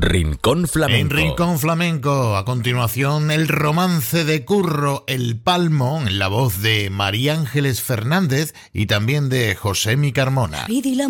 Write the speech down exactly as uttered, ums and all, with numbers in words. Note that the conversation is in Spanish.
Rincón Flamenco. En Rincón Flamenco, a continuación, el romance de Curro El Palmo, en la voz de María Ángeles Fernández y también de José Mi Carmona. Y